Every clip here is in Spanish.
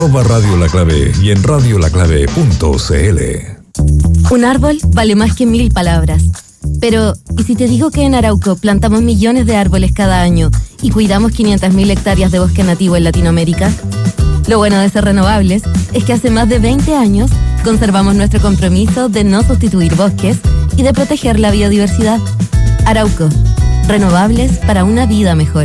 Radio La Clave y en radiolaclave.cl. Un árbol vale más que 1000 palabras. Pero, ¿y si te digo que en Arauco plantamos millones de árboles cada año y cuidamos 500.000 hectáreas de bosque nativo en Latinoamérica? Lo bueno de ser renovables es que hace más de 20 años conservamos nuestro compromiso de no sustituir bosques y de proteger la biodiversidad. Arauco, renovables para una vida mejor.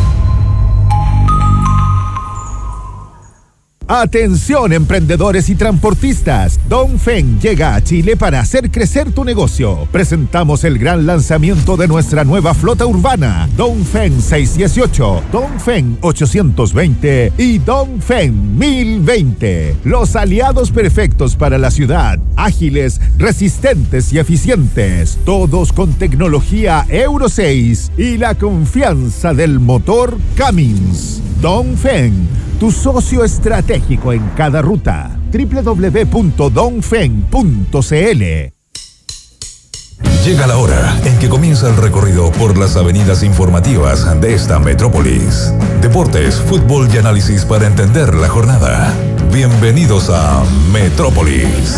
Atención, emprendedores y transportistas. Dongfeng llega a Chile para hacer crecer tu negocio. Presentamos el gran lanzamiento de nuestra nueva flota urbana, Dongfeng 618, Dongfeng 820 y Dongfeng 1020. Los aliados perfectos para la ciudad, ágiles, resistentes y eficientes, todos con tecnología Euro 6 y la confianza del motor Cummins. Dongfeng, tu socio estratégico en cada ruta. www.dongfeng.cl. Llega la hora en que comienza el recorrido por las avenidas informativas de esta metrópolis. Deportes, fútbol y análisis para entender la jornada. Bienvenidos a Metrópolis.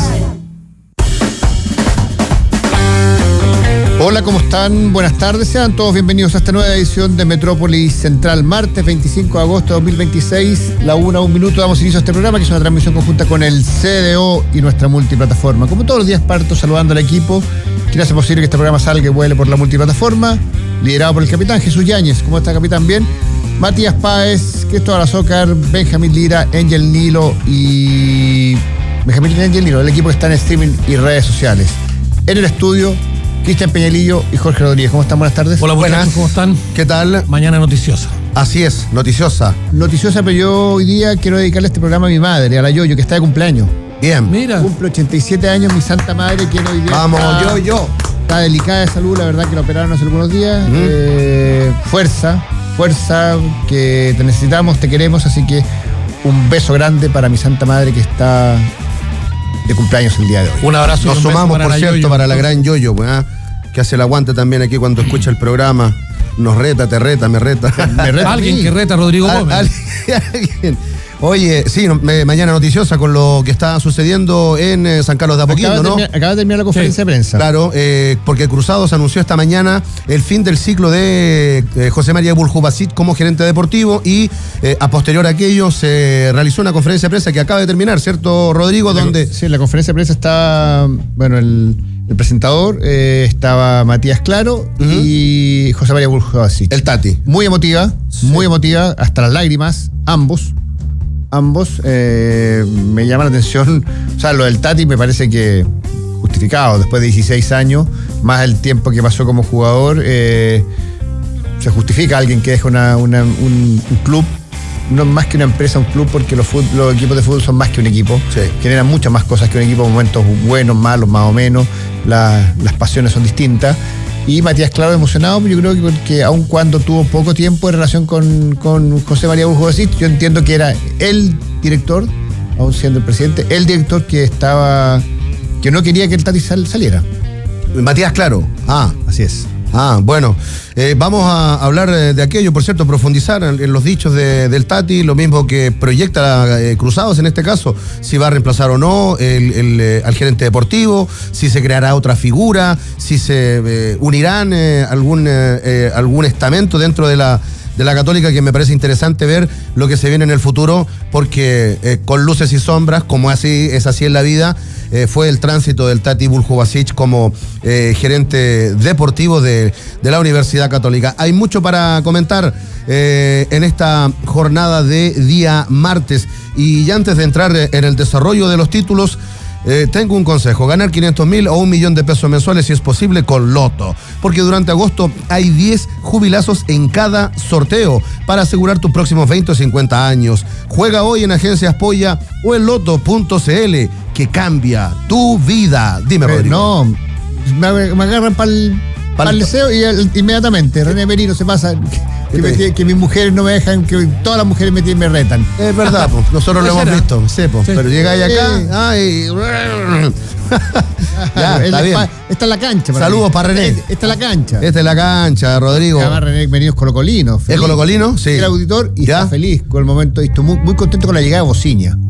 Hola, ¿cómo están? Buenas tardes, sean todos bienvenidos a esta nueva edición de Metrópolis Central, martes 25 de agosto de 2026, la 1:01, damos inicio a este programa, que es una transmisión conjunta con el CDO y nuestra multiplataforma. Como todos los días parto saludando al equipo, quien hace posible que este programa salga y vuele por la multiplataforma, liderado por el capitán Jesús Yáñez. ¿Cómo está, capitán? Bien. Matías Páez, Cristóbal Azócar, Benjamín Lira, Angel Nilo y... Benjamín Lira y Angel Nilo, el equipo que está en streaming y redes sociales. En el estudio, Cristian Peñalillo y Jorge Rodríguez. ¿Cómo están? Buenas tardes. Hola, buenas. ¿Cómo están? ¿Qué tal? Mañana noticiosa. Así es, noticiosa. Noticiosa, pero yo hoy día quiero dedicarle este programa a mi madre, a la Yoyo, que está de cumpleaños. Bien. Mira. Cumple 87 años mi santa madre, quien hoy día vamos, Yoyo. Está delicada de salud, la verdad que la operaron hace algunos días. Fuerza, que te necesitamos, te queremos, así que un beso grande para mi santa madre que está de cumpleaños el día de hoy. Un abrazo. Nos sumamos, por cierto, para la gran Yoyo, que hace el aguante también aquí cuando escucha el programa. Nos reta, te reta, me reta. Alguien que reta a Rodrigo Gómez. Alguien. Oye, sí, mañana noticiosa con lo que está sucediendo en San Carlos de Apoquindo, ¿no? Acaba de terminar la conferencia de prensa. Claro, porque Cruzados anunció esta mañana el fin del ciclo de José María Buljubasic como gerente deportivo y a posterior a aquello se realizó una conferencia de prensa que acaba de terminar, ¿cierto, Rodrigo? Sí, en la conferencia de prensa está, bueno, el presentador, estaba Matías Claro y José María Buljubasic. El Tati. Muy emotiva, hasta las lágrimas, ambos. Me llama la atención, o sea, lo del Tati me parece que justificado, después de 16 años, más el tiempo que pasó como jugador, se justifica a alguien que deja un club, no más que una empresa, un club, porque los equipos de fútbol son más que un equipo, generan muchas más cosas que un equipo, momentos buenos, malos, más o menos, las pasiones son distintas. Y Matías Claro emocionado, yo creo que porque aun cuando tuvo poco tiempo en relación con José María Buljubasic, yo entiendo que era el director, aún siendo el presidente, el director que no quería que el Tati saliera. Matías Claro. Así es. Bueno, vamos a hablar de aquello, por cierto, profundizar en los dichos del Tati, lo mismo que proyecta Cruzados en este caso, si va a reemplazar o no al gerente deportivo, si se creará otra figura, si se unirán algún estamento dentro de la Católica, que me parece interesante ver lo que se viene en el futuro, porque con luces y sombras, como es así en la vida, fue el tránsito del Tati Buljubasic como gerente deportivo de la Universidad Católica. Hay mucho para comentar en esta jornada de día martes, y ya antes de entrar en el desarrollo de los títulos, tengo un consejo: ganar 500.000 o 1 millón de pesos mensuales si es posible con Loto, porque durante agosto hay 10 jubilazos en cada sorteo para asegurar tus próximos 20 o 50 años. Juega hoy en Agencias Polla o en Loto.cl, que cambia tu vida. Dime, Rodrigo. No, me agarran para Al deseo y inmediatamente. René Merino se pasa. Que mis mujeres no me dejan, que todas las mujeres me retan. Es verdad, pues, nosotros lo hemos visto, sepo. Sí. Pero llegáis acá, ya, está bien. Esta es la cancha. Saludos para René. Esta es la cancha. Esta es la cancha, Rodrigo. Además, René Merino es colocolino. ¿Es colocolino? Sí. El auditor y está feliz con el momento. Estoy muy contento con la llegada de Bociña.